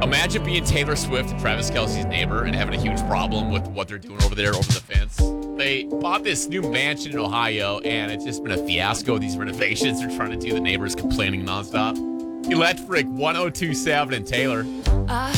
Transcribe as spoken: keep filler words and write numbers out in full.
Imagine being Taylor Swift and Travis Kelce's neighbor and having a huge problem with what they're doing over there over the fence. They bought this new mansion in Ohio, and it's just been a fiasco. These renovations they're trying to do. The neighbors complaining nonstop. Electric one oh two point seven and Taylor.